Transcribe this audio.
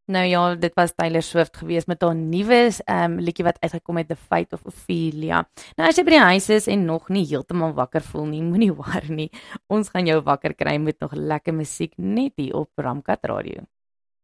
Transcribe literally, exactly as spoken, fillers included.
Nou ja, dit was Taylor Swift geweest met haar nuwe um, liedjie wat uitgekom het, The Fate of Ophelia. Nou as jy by die huis is en nog nie heeltemal wakker voel nie, moenie worry nie. Ons gaan jou wakker kry met nog lekker musiek net hier op Ramkat Radio.